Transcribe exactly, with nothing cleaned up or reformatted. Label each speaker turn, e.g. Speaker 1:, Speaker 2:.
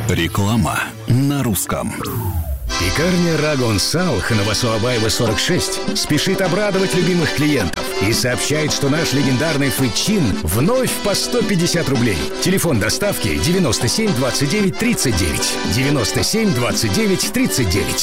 Speaker 1: Реклама на русском.
Speaker 2: Пекарня Рагон Салх на Васуабаева сорок шесть спешит обрадовать любимых клиентов и сообщает, что наш легендарный фычин вновь по сто пятьдесят рублей. Телефон доставки девяносто семь двадцать девять тридцать девять. девяносто семь двадцать девять тридцать девять.